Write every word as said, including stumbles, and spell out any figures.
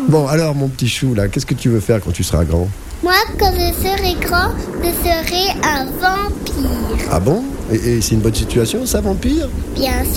Bon, alors, mon petit chou, là, qu'est-ce que tu veux faire quand tu seras grand ? Moi, quand je serai grand, je serai un vampire. Ah bon ? Et, et c'est une bonne situation, ça, vampire ? Bien sûr.